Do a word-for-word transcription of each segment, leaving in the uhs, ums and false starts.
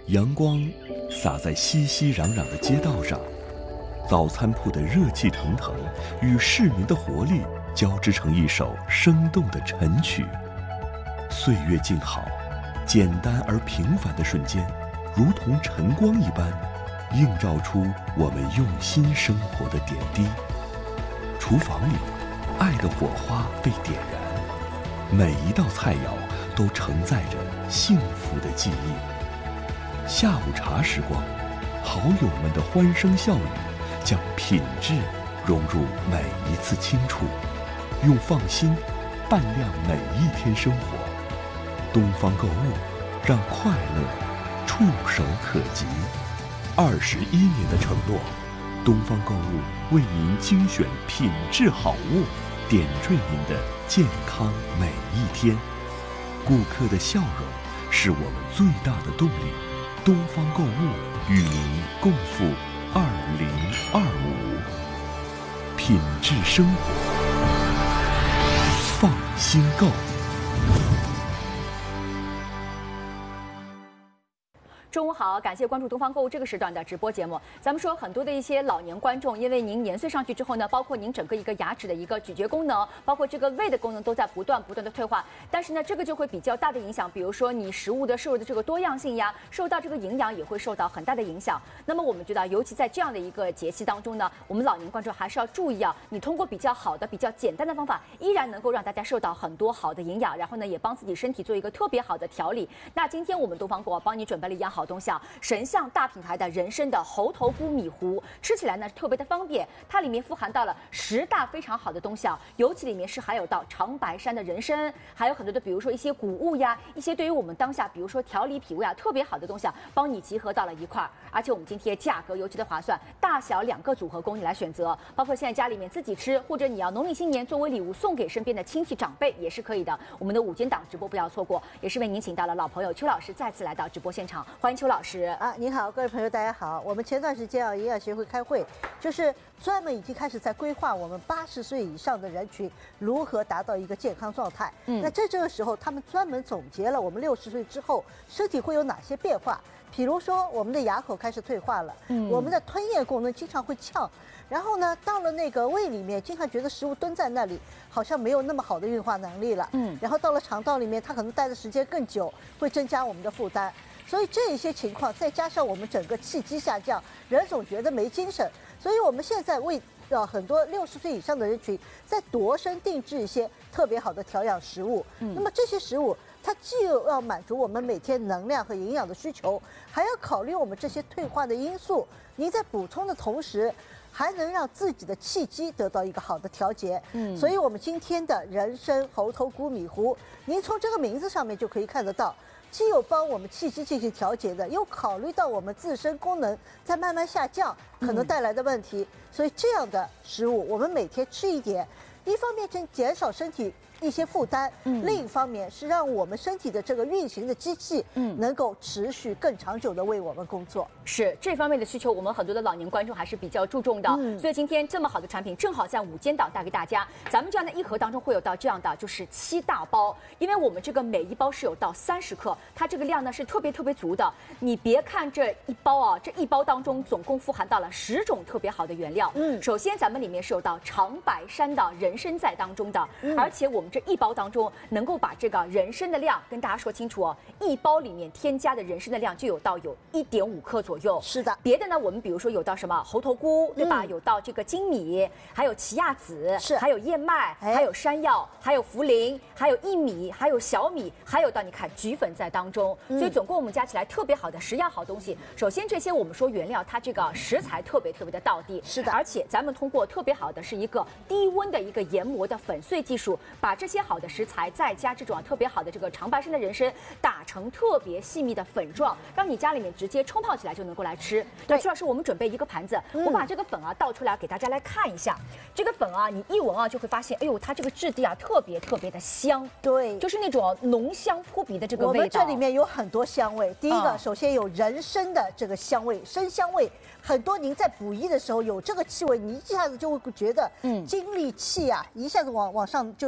阳光洒在熙熙攘攘的街道上，早餐铺的热气腾腾与市民的活力交织成一首生动的晨曲。岁月静好，简单而平凡的瞬间，如同晨光一般，映照出我们用心生活的点滴。厨房里，爱的火花被点燃，每一道菜肴都承载着幸福的记忆。下午茶时光，好友们的欢声笑语，将品质融入每一次轻触，用放心伴亮每一天生活。东方购物，让快乐触手可及。二十一年的承诺，东方购物为您精选品质好物，点缀您的健康每一天。顾客的笑容是我们最大的动力。东方购物与您共赴二零二五，品质生活，放心购。 中午好，感谢关注东方购物这个时段的直播节目。咱们说很多的一些老年观众，因为您年岁上去之后呢，包括您整个一个牙齿的一个咀嚼功能，包括这个胃的功能都在不断不断的退化。但是呢，这个就会比较大的影响，比如说你食物的摄入的这个多样性呀，受到这个营养也会受到很大的影响。那么我们觉得，尤其在这样的一个节气当中呢，我们老年观众还是要注意啊，你通过比较好的、比较简单的方法，依然能够让大家受到很多好的营养，然后呢，也帮自己身体做一个特别好的调理。那今天我们东方购物帮你准备了一样好东西啊，神象大品牌的人参的猴头菇米糊，吃起来呢特别的方便。它里面富含到了十大非常好的东西啊，尤其里面是含有到长白山的人参，还有很多的，比如说一些谷物呀，一些对于我们当下，比如说调理脾胃啊特别好的东西啊，帮你集合到了一块儿。而且我们今天价格尤其的划算，大小两个组合供你来选择，包括现在家里面自己吃，或者你要农历新年作为礼物送给身边的亲戚长辈也是可以的。我们的午间档直播不要错过，也是为您请到了老朋友邱老师再次来到直播现场，欢迎邱老师。 啊，你好，各位朋友，大家好。我们前段时间啊，营养协会开会，就是专门已经开始在规划我们八十岁以上的人群如何达到一个健康状态。嗯，那在这个时候，他们专门总结了我们六十岁之后身体会有哪些变化。比如说，我们的牙口开始退化了，嗯，我们的吞咽功能经常会呛，然后呢，到了那个胃里面，经常觉得食物蹲在那里，好像没有那么好的运化能力了，嗯，然后到了肠道里面，它可能待的时间更久，会增加我们的负担。所以这一些情况，再加上我们整个气机下降，人总觉得没精神，所以我们现在为呃很多六十岁以上的人群，在度身定制一些特别好的调养食物。嗯，那么这些食物，它既要满足我们每天能量和营养的需求，还要考虑我们这些退化的因素。您在补充的同时，还能让自己的气机得到一个好的调节。嗯，所以我们今天的人参猴头菇米糊，您从这个名字上面就可以看得到。既有帮我们气机进行调节的，又考虑到我们自身功能在慢慢下降可能带来的问题，嗯，所以这样的食物我们每天吃一点，一方面减减少身体一些负担，嗯，另一方面是让我们身体的这个运行的机器，嗯，能够持续更长久的为我们工作。 是这方面的需求，我们很多的老年观众还是比较注重的，嗯，所以今天这么好的产品，正好在午间档带给大家。咱们这样的一盒当中会有到这样的，就是七大包，因为我们这个每一包是有到三十克，它这个量呢是特别特别足的。你别看这一包啊，这一包当中总共富含到了十种特别好的原料。嗯，首先咱们里面是有到长白山的人参在当中的，嗯，而且我们这一包当中能够把这个人参的量跟大家说清楚哦，一包里面添加的人参的量就有到有一点五克左右。 是的， 别的呢，我们比如说有到什么猴头菇，对吧？嗯，有到这个粳米，还有奇亚籽， 是， 还有燕麦，哎，还有山药，还有茯苓，还有薏米，还有小米，还有到你看菊粉在当中。嗯，所以总共我们加起来特别好的十样好东西。首先这些我们说原料，它这个食材特别特别的道地， 是的， 而且咱们通过特别好的是一个低温的一个研磨的粉碎技术，把这些好的食材再加这种啊特别好的这个长白山的人参打成特别细密的粉状，让你家里面直接冲泡起来就能够来吃。对，主要是我们准备一个盘子，嗯，我把这个粉啊倒出来给大家来看一下。这个粉啊，你一闻啊就会发现，哎呦，它这个质地啊特别特别的香， 对， 就是那种浓香扑鼻的这个味道。 我们这里面有很多香味，第一个，嗯，首先有人参的这个香味，参香味。很多您在补益的时候有这个气味，你一下子就会觉得，嗯，精力气啊，一下子往往上就能上来。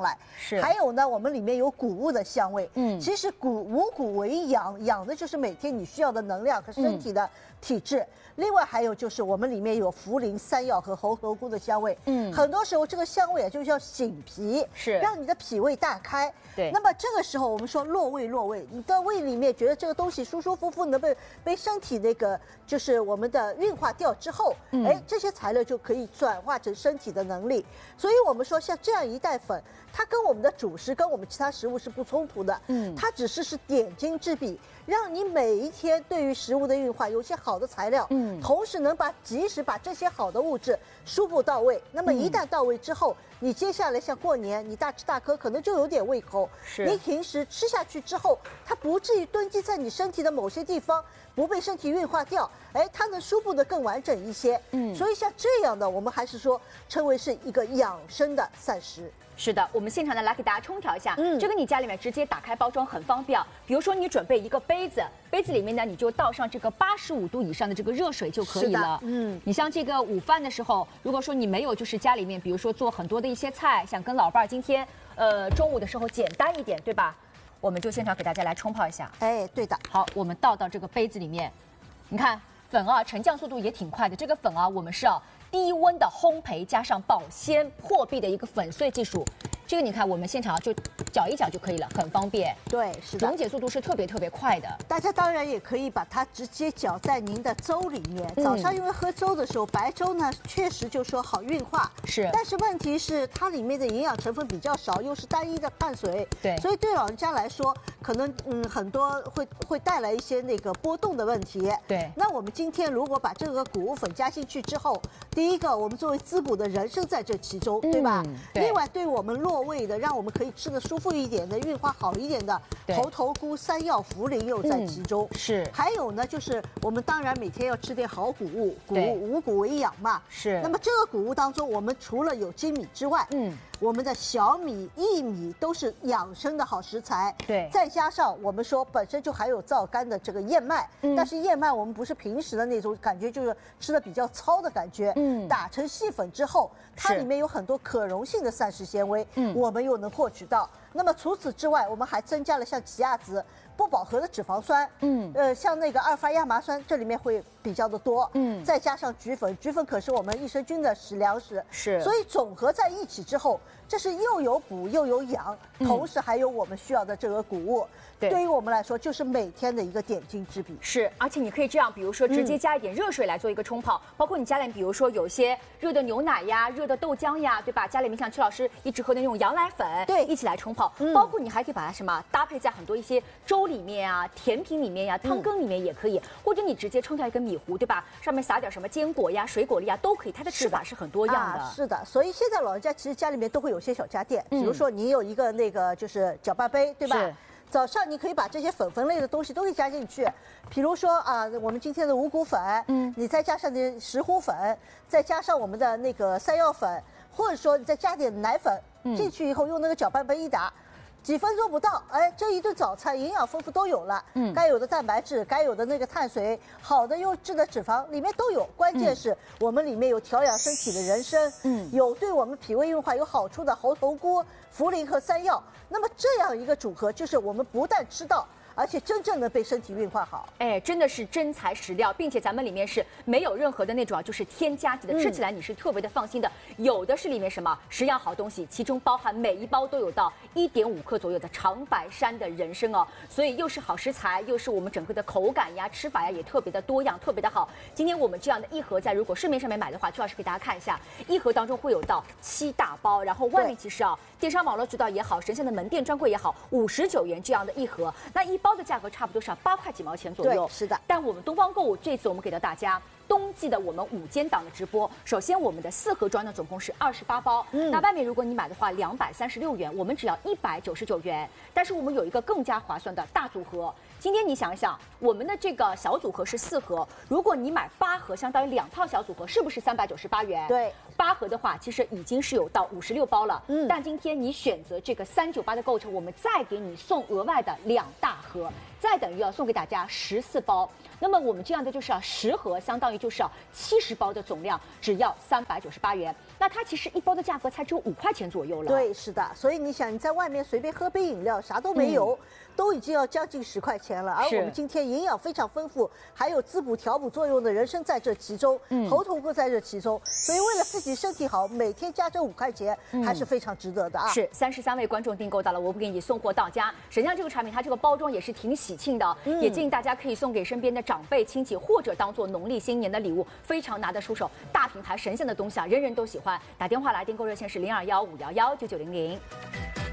来。 是， 还有呢，我们里面有谷物的香味。 嗯， 其实谷五谷为养，养的就是每天你需要的能量和身体的体质。嗯，另外还有就是我们里面有茯苓、山药和猴头菇的香味。嗯，很多时候这个香味啊，就是要醒脾， 是让你的脾胃大开。 对， 那么这个时候我们说落胃，落胃，你的胃里面觉得这个东西舒舒服服，能被被身体那个就是我们的运化掉之后，嗯，哎，这些材料就可以转化成身体的能力。所以我们说像这样一袋粉，它跟我们的主食跟我们其他食物是不冲突的。嗯，它只是是点睛之笔，让你每一天对于食物的运化有些好的材料，嗯，同时能把及时把这些好的物质输布到位。那么一旦到位之后，嗯，你接下来像过年，你大吃大喝，可能就有点胃口。是，你平时吃下去之后，它不至于囤积在你身体的某些地方，不被身体运化掉，哎，它能输布的更完整一些。嗯，所以像这样的，我们还是说称为是一个养生的膳食。 是的，我们现场呢来给大家冲调一下，嗯，这个你家里面直接打开包装很方便。比如说你准备一个杯子，杯子里面呢你就倒上这个八十五度以上的这个热水就可以了。嗯，你像这个午饭的时候，如果说你没有就是家里面，比如说做很多的一些菜，想跟老伴儿今天呃中午的时候简单一点，对吧？我们就现场给大家来冲泡一下。 哎，对的。 好，我们倒到这个杯子里面，你看粉啊沉降速度也挺快的。这个粉啊，我们是要低温的烘焙加上保鲜破壁的一个粉碎技术。这个你看，我们现场就搅一搅就可以了，很方便。 对，是的， 溶解速度是特别特别快的。 大家当然也可以把它直接搅在您的粥里面。嗯、早上因为喝粥的时候，白粥呢确实就说好运化， 是。 但是问题是它里面的营养成分比较少，又是单一的碳水， 对， 所以对老人家来说，可能嗯很多会会带来一些那个波动的问题。 对。 那我们今天如果把这个谷物粉加进去之后，第一个我们作为滋补的人参在这其中，嗯、对吧？对。另外对我们落胃的，让我们可以吃的舒服一点的、运化好一点的猴头菇、山药、茯苓又在其中。嗯、 是。 还有呢，就是我们当然每天要吃点好谷物，谷物五谷为养嘛。 是。 那么这个谷物当中，我们除了有精米之外，嗯，我们的小米、薏米都是养生的好食材。 对。 再加上我们说本身就含有皂苷的这个燕麦，嗯、但是燕麦我们不是平时的那种感觉，就是吃的比较糙的感觉。嗯。打成细粉之后，它里面有很多可溶性的膳食纤维，嗯，我们又能获取到。那么除此之外，我们还增加了像奇亚籽、不饱和的脂肪酸，嗯，呃，像那个阿尔法亚麻酸，这里面会比较的多，嗯，再加上菊粉，菊粉可是我们益生菌的食粮食， 是， 所以总合在一起之后，这是又有补又有养，同时还有我们需要的这个谷物。对，对于我们来说，就是每天的一个点睛之笔。 是，而且你可以这样，比如说直接加一点热水来做一个冲泡，嗯、包括你家里，比如说有些热的牛奶呀、热的豆浆呀，对吧？家里面像曲老师一直喝的那种羊奶粉， 对， 一起来冲泡。嗯、包括你还可以把它什么搭配在很多一些粥里面啊、甜品里面呀、汤羹里面也可以，嗯、或者你直接冲掉一个米糊，对吧？上面撒点什么坚果呀、水果粒呀都可以，它的吃法是很多样的。 啊、是的，所以现在老人家其实家里面都会有些小家电，比如说你有一个那个就是搅拌杯，对吧？是。早上你可以把这些粉粉类的东西都可以加进去，比如说啊，我们今天的五谷粉，嗯，你再加上点石斛粉，再加上我们的那个山药粉，或者说你再加点奶粉进去以后，用那个搅拌杯一打，几分钟不到，哎，这一顿早餐营养丰富都有了，嗯，该有的蛋白质，该有的那个碳水，好的优质的脂肪里面都有。关键是我们里面有调养身体的人参，嗯，有对我们脾胃运化有好处的猴头菇、茯苓和山药。那么这样一个组合，就是我们不但吃到，而且真正的被身体运化好。 哎，真的是真材实料，并且咱们里面是没有任何的那种啊，就是添加剂的，吃起来你是特别的放心的。有的是里面什么十样好东西，其中包含每一包都有到一点五克左右的长白山的人参哦，所以又是好食材，又是我们整个的口感呀、吃法呀也特别的多样，特别的好。今天我们这样的一盒在如果市面上面买的话，曲老师给大家看一下，一盒当中会有到七大包，然后外面其实啊，电商网络渠道也好，神仙的门店专柜也好，五十九元这样的一盒，那一包的价格差不多是八块几毛钱左右。 对，是的。 但我们东方购物这次我们给到大家冬季的我们午间档的直播，首先我们的四盒装呢总共是二十八包，嗯，那外面如果你买的话两百三十六元，我们只要一百九十九元。但是我们有一个更加划算的大组合。今天你想一想，我们的这个小组合是四盒，如果你买八盒，相当于两套小组合，是不是三百九十八元？ 对， 八八盒的话，其实已经是有到五十六包了。 嗯， 但今天你选择这个三九八的购车，我们再给你送额外的两大盒，再等于要送给大家十四包。那么我们这样的就是要十盒，相当于就是要七十包的总量，只要三百九十八元。那它其实一包的价格才只有五块钱左右了。 对，是的。所以你想，你在外面随便喝杯饮料，啥都没有。嗯，都已经要将近十块钱了，而我们今天营养非常丰富，还有滋补调补作用的人参在这其中，嗯，猴头菇在这其中，所以为了自己身体好，每天加这五块钱还是非常值得的啊！ 是三十三位观众订购到了，我不给你送货到家。实际上这个产品它这个包装也是挺喜庆的，嗯，也建议大家可以送给身边的长辈亲戚，或者当做农历新年的礼物，非常拿得出手。大品牌神仙的东西啊，人人都喜欢。打电话来订购热线是零二幺五幺幺九九零零。